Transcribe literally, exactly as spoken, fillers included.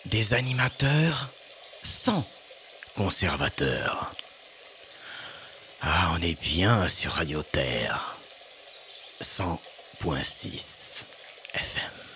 des animateurs sans conservateurs. Ah, on est bien sur Radio Terre, cent point six F M.